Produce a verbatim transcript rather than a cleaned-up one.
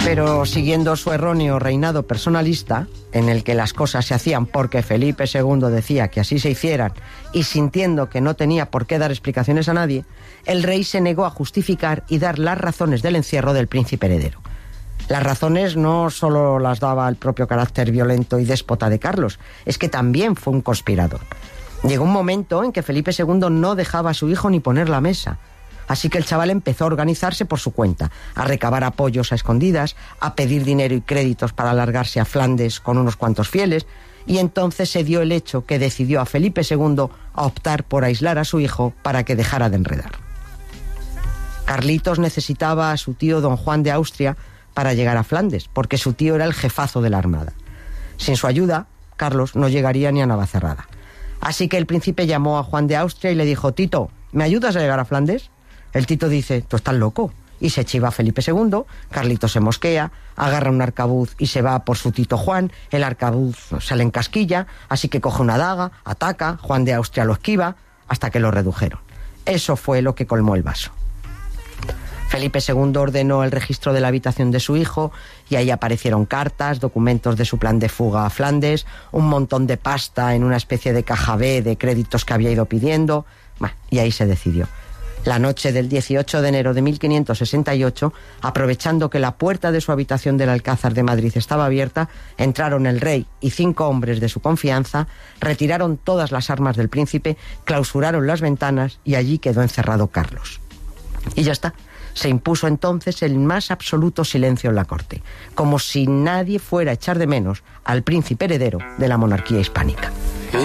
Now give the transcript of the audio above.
Pero siguiendo su erróneo reinado personalista, en el que las cosas se hacían porque Felipe segundo decía que así se hicieran, y sintiendo que no tenía por qué dar explicaciones a nadie, el rey se negó a justificar y dar las razones del encierro del príncipe heredero. Las razones no solo las daba el propio carácter violento y déspota de Carlos, es que también fue un conspirador. Llegó un momento en que Felipe segundo no dejaba a su hijo ni poner la mesa. Así que el chaval empezó a organizarse por su cuenta, a recabar apoyos a escondidas, a pedir dinero y créditos para largarse a Flandes con unos cuantos fieles, y entonces se dio el hecho que decidió a Felipe segundo a optar por aislar a su hijo para que dejara de enredar. Carlitos necesitaba a su tío don Juan de Austria para llegar a Flandes, porque su tío era el jefazo de la armada. Sin su ayuda, Carlos no llegaría ni a Navacerrada. Así que el príncipe llamó a Juan de Austria y le dijo: Tito, ¿me ayudas a llegar a Flandes? El Tito dice: tú estás loco. Y se chiva a Felipe segundo, Carlitos se mosquea, agarra un arcabuz y se va por su Tito Juan, el arcabuz se le encasquilla, así que coge una daga, ataca, Juan de Austria lo esquiva, hasta que lo redujeron. Eso fue lo que colmó el vaso. Felipe segundo ordenó el registro de la habitación de su hijo y ahí aparecieron cartas, documentos de su plan de fuga a Flandes, un montón de pasta en una especie de caja B de créditos que había ido pidiendo. Bueno, y ahí se decidió. La noche del dieciocho de enero de mil quinientos sesenta y ocho, aprovechando que la puerta de su habitación del Alcázar de Madrid estaba abierta, entraron el rey y cinco hombres de su confianza, retiraron todas las armas del príncipe, clausuraron las ventanas y allí quedó encerrado Carlos. Y ya está. Se impuso entonces el más absoluto silencio en la corte, como si nadie fuera a echar de menos al príncipe heredero de la monarquía hispánica.